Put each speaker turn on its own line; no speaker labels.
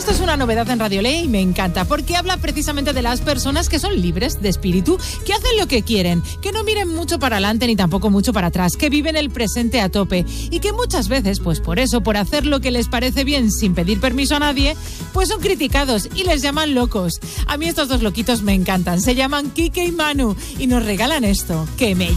Esto es una novedad en Radio Ley y me encanta porque habla precisamente de las personas que son libres de espíritu, que hacen lo que quieren, que no miren mucho para adelante ni tampoco mucho para atrás, que viven el presente a tope y que muchas veces, pues por eso, por hacer lo que les parece bien sin pedir permiso a nadie, pues son criticados y les llaman locos. A mí estos dos loquitos me encantan, se llaman Quique y Manu y nos regalan esto, que me